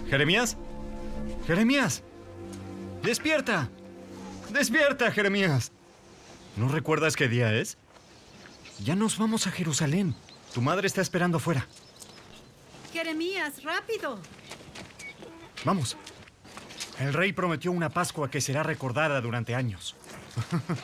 ¿Jeremías? ¡Jeremías! ¡Despierta! ¡Despierta, Jeremías! ¿No recuerdas qué día es? Ya nos vamos a Jerusalén. Tu madre está esperando fuera. Jeremías, rápido. Vamos. El rey prometió una Pascua que será recordada durante años.